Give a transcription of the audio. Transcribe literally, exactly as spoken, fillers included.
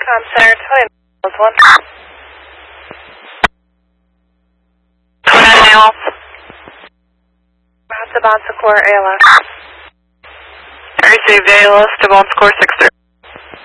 Com Center, twenty one. twenty-nine A L S. That's the Bon Secours A L S. I received A L S to Bon Secours six three.